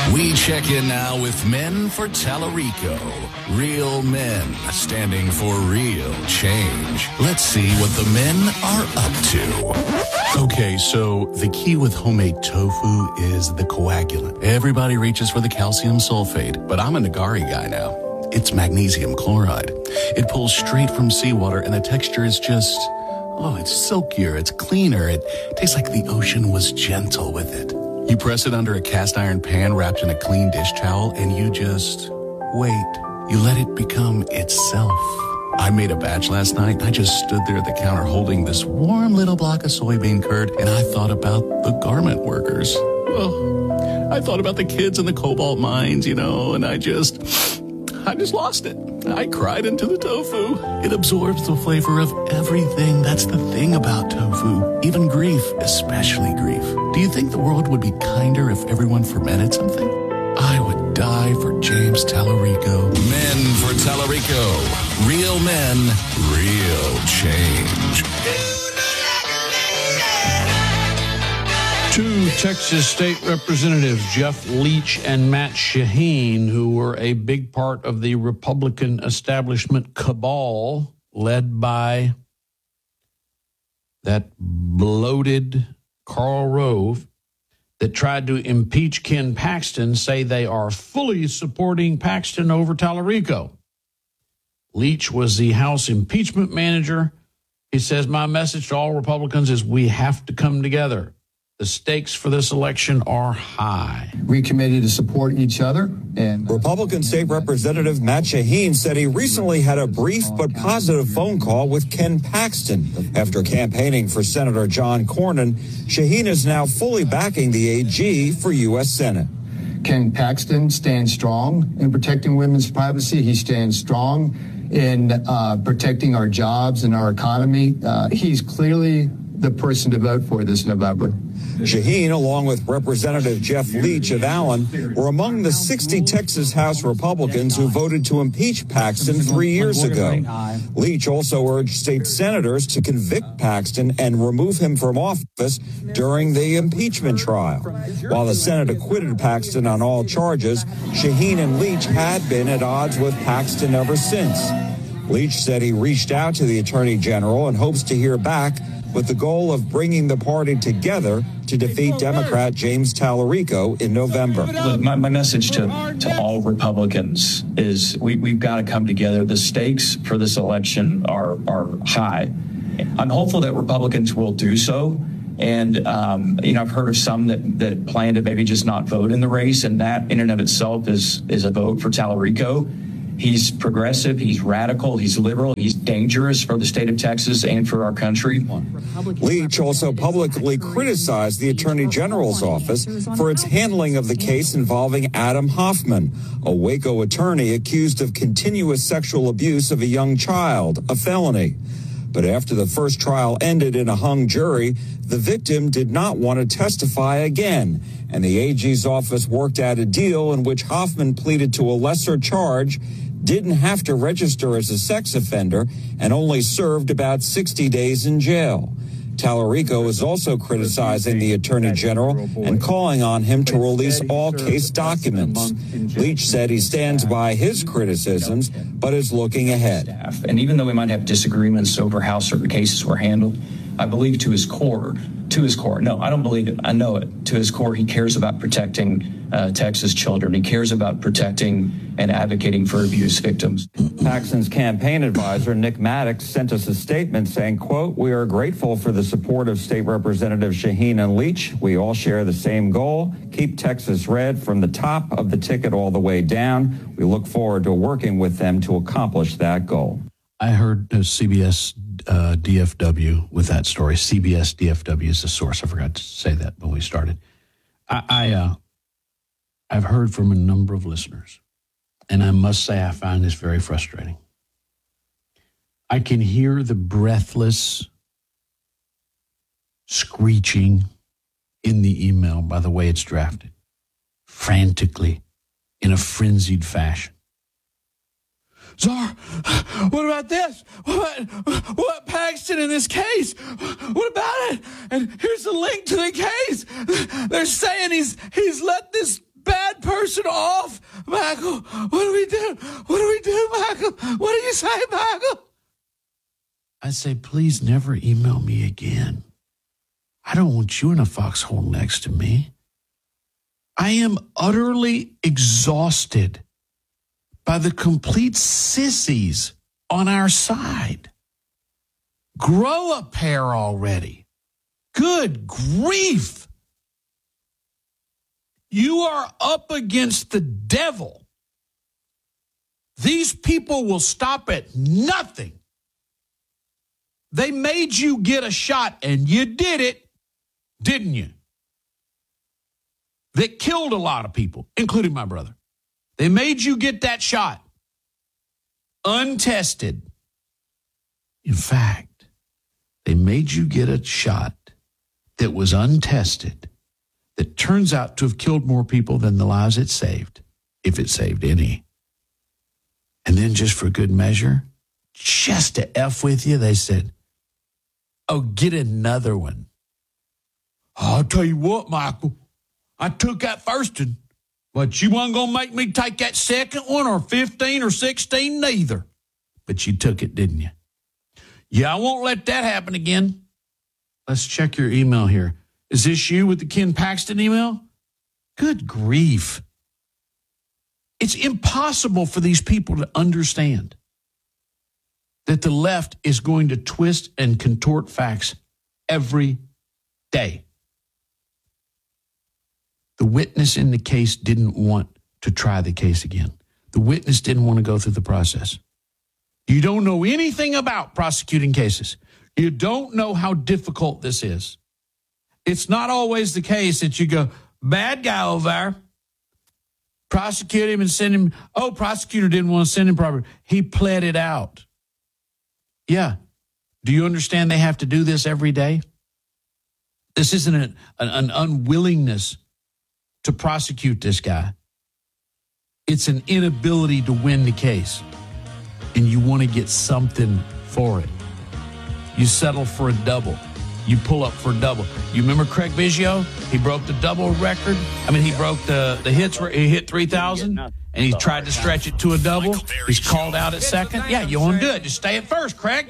We check in now with Men for Tallarico. Real men standing for real change. Let's see what the men are up to. Okay, so the key with homemade tofu is the coagulant. Everybody reaches for the calcium sulfate, but I'm a Nagari guy now. It's magnesium chloride. It pulls straight from seawater, and the texture is just, it's silkier, it's cleaner. It tastes like the ocean was gentle with it. You press it under a cast iron pan wrapped in a clean dish towel, and you just wait. You let it become itself. I made a batch last night, and I just stood there at the counter holding this warm little block of soybean curd, and I thought about the garment workers. Well, I thought about the kids in the cobalt mines, and I just lost it. I cried into the tofu. It absorbs the flavor of everything. That's the thing about tofu. Even grief, especially grief. Do you think the world would be kinder if everyone fermented something? I would die for James Tallarico. Men for Tallarico. Real men, real change. Two Texas state representatives, Jeff Leach and Matt Shaheen, who were a big part of the Republican establishment cabal led by that bloated Karl Rove that tried to impeach Ken Paxton, say they are fully supporting Paxton over Tallarico. Leach was the House impeachment manager. He says, my message to all Republicans is we have to come together. The stakes for this election are high. We committed to support each other. And Republican State Representative Matt Shaheen said he recently had a brief but positive phone call with Ken Paxton. After campaigning for Senator John Cornyn, Shaheen is now fully backing the AG for U.S. Senate. Ken Paxton stands strong in protecting women's privacy. He stands strong in protecting our jobs and our economy. He's clearly the person to vote for this November. Shaheen, along with Representative Jeff Leach of Allen, were among the 60 Texas House Republicans who voted to impeach Paxton 3 years ago. Leach also urged state senators to convict Paxton and remove him from office during the impeachment trial. While the Senate acquitted Paxton on all charges, Shaheen and Leach had been at odds with Paxton ever since. Leach said he reached out to the Attorney General and hopes to hear back, with the goal of bringing the party together to defeat Democrat James Tallarico in November. My message to all Republicans is we've got to come together. The stakes for this election are high. I'm hopeful that Republicans will do so. And, I've heard of some that plan to maybe just not vote in the race, and that in and of itself is a vote for Tallarico. He's progressive, he's radical, he's liberal, he's dangerous for the state of Texas and for our country. Leach also publicly criticized the Attorney General's office for its handling of the case involving Adam Hoffman, a Waco attorney accused of continuous sexual abuse of a young child, a felony. But after the first trial ended in a hung jury, the victim did not want to testify again, and the AG's office worked out a deal in which Hoffman pleaded to a lesser charge, didn't have to register as a sex offender, and only served about 60 days in jail. Tallarico is also criticizing the Attorney General and calling on him to release all case documents. Leach said he stands by his criticisms, but is looking ahead. And even though we might have disagreements over how certain cases were handled, I believe to his core, no, I don't believe it, I know it, to his core, he cares about protecting Texas children. He cares about protecting and advocating for abuse victims. Paxton's campaign advisor, Nick Maddox, sent us a statement saying, quote, "We are grateful for the support of State Representative Shaheen and Leach. We all share the same goal, keep Texas red from the top of the ticket all the way down. We look forward to working with them to accomplish that goal." I heard CBS DFW with that story. CBS DFW is the source. I forgot to say that when we started. I've heard from a number of listeners, and I must say I find this very frustrating. I can hear the breathless screeching in the email by the way it's drafted, frantically, in a frenzied fashion. Czar, what about this? What Paxton in this case? What about it? And here's the link to the case. They're saying he's let this bad person person off. Michael, what do we do? What do we do, Michael? What do you say, Michael? I say, please never email me again. I don't want you in a foxhole next to me. I am utterly exhausted by the complete sissies on our side. Grow a pair already. Good grief. You are up against the devil. These people will stop at nothing. They made you get a shot, and you did it, didn't you? That killed a lot of people, including my brother. They made you get that shot. Untested. In fact, they made you get a shot that was untested, that turns out to have killed more people than the lives it saved, if it saved any. And then just for good measure, just to F with you, they said, oh, get another one. Oh, I'll tell you what, Michael, I took that first one, but you wasn't going to make me take that second one or 15 or 16 neither. But you took it, didn't you? Yeah, I won't let that happen again. Let's check your email here. Is this you with the Ken Paxton email? Good grief. It's impossible for these people to understand that the left is going to twist and contort facts every day. The witness in the case didn't want to try the case again. The witness didn't want to go through the process. You don't know anything about prosecuting cases. You don't know how difficult this is. It's not always the case that you go, bad guy over there, prosecute him and send him. Oh, prosecutor didn't want to send him properly. He pled it out. Yeah. Do you understand they have to do this every day? This isn't an unwillingness to prosecute this guy. It's an inability to win the case. And you want to get something for it. You settle for a double. You pull up for a double. You remember Craig Biggio? He broke the double record. I mean, he broke the hits where he hit 3,000, and he tried to stretch it to a double. He's called out at second. Yeah, you want to do it. Just stay at first, Craig.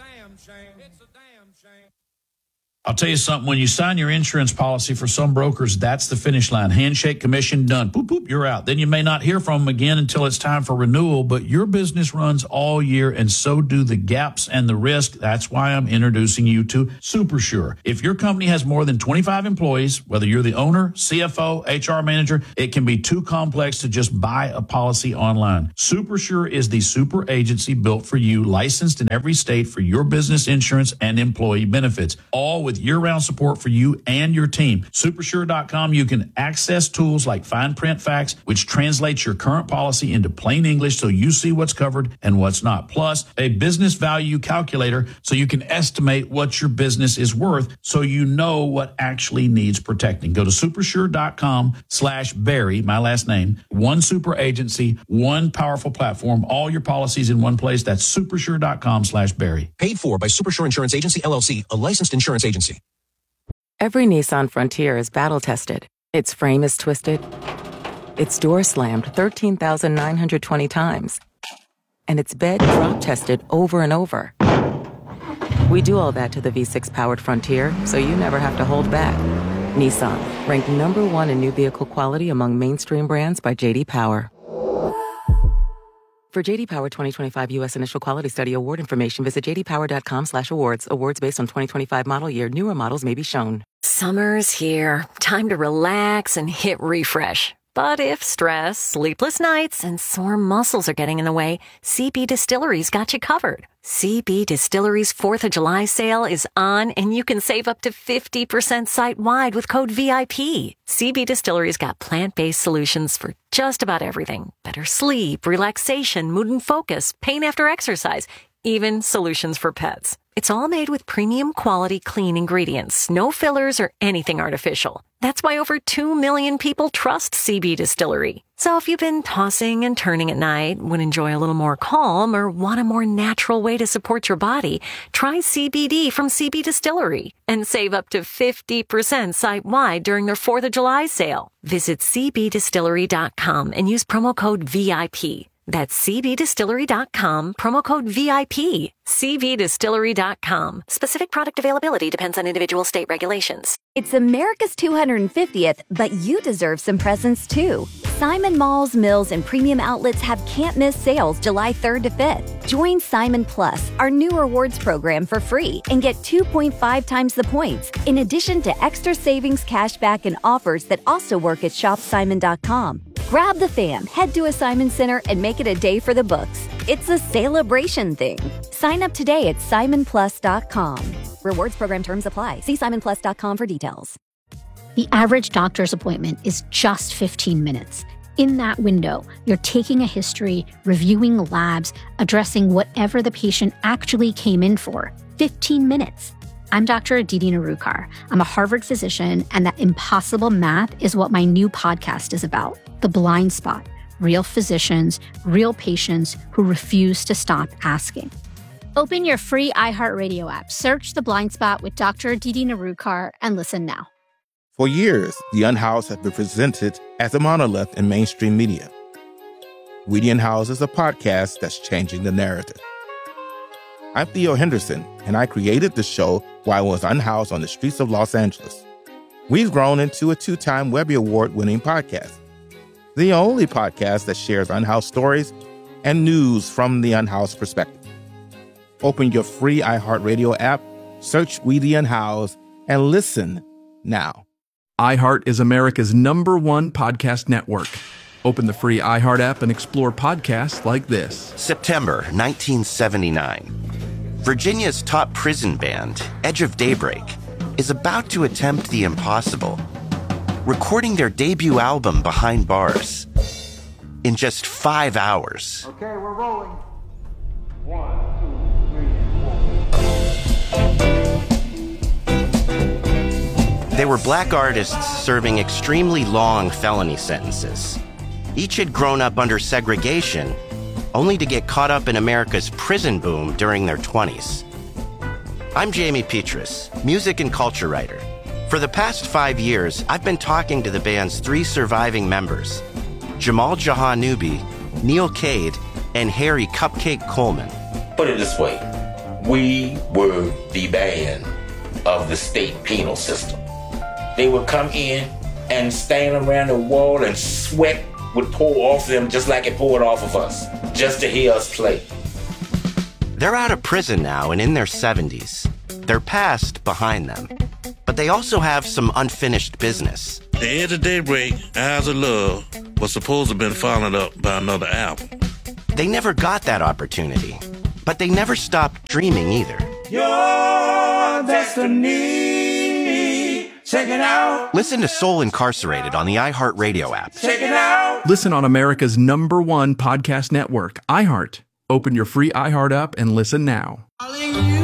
I'll tell you something. When you sign your insurance policy for some brokers, that's the finish line. Handshake, commission, done. Boop, boop, you're out. Then you may not hear from them again until it's time for renewal, but your business runs all year, and so do the gaps and the risk. That's why I'm introducing you to SuperSure. If your company has more than 25 employees, whether you're the owner, CFO, HR manager, it can be too complex to just buy a policy online. SuperSure is the super agency built for you, licensed in every state for your business insurance and employee benefits, all with year-round support for you and your team. Supersure.com, you can access tools like fine print facts, which translates your current policy into plain English so you see what's covered and what's not. Plus, a business value calculator so you can estimate what your business is worth so you know what actually needs protecting. Go to supersure.com/Barry, my last name, one super agency, one powerful platform, all your policies in one place. That's supersure.com/Barry. Paid for by Supersure Insurance Agency, LLC, a licensed insurance agency. Every Nissan Frontier is battle-tested. Its frame is twisted. Its door slammed 13,920 times. And its bed drop-tested over and over. We do all that to the V6-powered Frontier, so you never have to hold back. Nissan, ranked #1 in new vehicle quality among mainstream brands by J.D. Power. For J.D. Power 2025 U.S. Initial Quality Study Award information, visit jdpower.com/awards. Awards based on 2025 model year. Newer models may be shown. Summer's here. Time to relax and hit refresh. But if stress, sleepless nights, and sore muscles are getting in the way, CB Distillery's got you covered. CB Distillery's 4th of July sale is on, and you can save up to 50% site-wide with code VIP. CB Distillery's got plant-based solutions for just about everything. Better sleep, relaxation, mood and focus, pain after exercise, even solutions for pets. It's all made with premium quality clean ingredients, no fillers or anything artificial. That's why over 2 million people trust CB Distillery. So if you've been tossing and turning at night, would enjoy a little more calm, or want a more natural way to support your body, try CBD from CB Distillery and save up to 50% site-wide during their 4th of July sale. Visit cbdistillery.com and use promo code VIP. That's cbdistillery.com, promo code VIP. cbdistillery.com. Specific product availability depends on individual state regulations. It's America's 250th, but you deserve some presents too. Simon Malls, Mills, and premium outlets have can't-miss sales July 3rd to 5th. Join Simon Plus, our new rewards program, for free and get 2.5 times the points, in addition to extra savings, cashback, and offers that also work at shopsimon.com. Grab the fam, head to a Simon Center, and make it a day for the books. It's a celebration thing. Sign up today at simonplus.com. Rewards program terms apply. See simonplus.com for details. The average doctor's appointment is just 15 minutes. In that window, you're taking a history, reviewing labs, addressing whatever the patient actually came in for. 15 minutes. I'm Dr. Aditi Narukar. I'm a Harvard physician, and that impossible math is what my new podcast is about. The Blind Spot. Real physicians, real patients who refuse to stop asking. Open your free iHeartRadio app, search The Blind Spot with Dr. Aditi Narukar, and listen now. For years, The Unhoused has been presented as a monolith in mainstream media. We the Unhoused is a podcast that's changing the narrative. I'm Theo Henderson, and I created the show while I was unhoused on the streets of Los Angeles. We've grown into a 2-time Webby Award-winning podcast, the only podcast that shares unhoused stories and news from the unhoused perspective. Open your free iHeartRadio app, search We the Unhoused, and listen now. iHeart is America's #1 podcast network. Open the free iHeart app and explore podcasts like this. September 1979. Virginia's top prison band, Edge of Daybreak, is about to attempt the impossible, recording their debut album Behind Bars in just 5 hours. Okay, we're rolling. 1, 2, 3, 4. They were black artists serving extremely long felony sentences. Each had grown up under segregation, only to get caught up in America's prison boom during their 20s. I'm Jamie Petrus, music and culture writer. For the past 5 years, I've been talking to the band's 3 surviving members, Jamal Jahanubi, Neil Cade, and Harry Cupcake Coleman. Put it this way, we were the band of the state penal system. They would come in and stand around the wall and sweat would pour off them just like it poured off of us, just to hear us play. They're out of prison now and in their 70s. Their past behind them. But they also have some unfinished business. The Edge of Daybreak, Eyes of Love, was supposed to have been followed up by another album. They never got that opportunity, but they never stopped dreaming either. Your destiny, check it out. Listen to Soul Incarcerated on the iHeartRadio app. Check it out. Listen on America's #1 podcast network, iHeart. Open your free iHeart app and listen now.